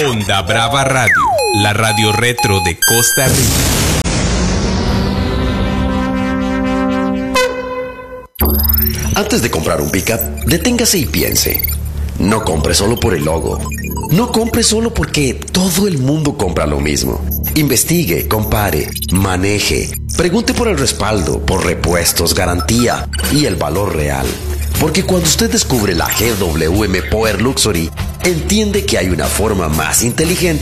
Onda Brava Radio, la radio retro de Costa Rica. Antes de comprar un pickup, deténgase y piense. No compre solo por el logo. No compre solo porque todo el mundo compra lo mismo. Investigue, compare, maneje. Pregunte por el respaldo, por repuestos, garantía y el valor real. Porque cuando usted descubre la GWM Power Luxury, entiende que hay una forma más inteligente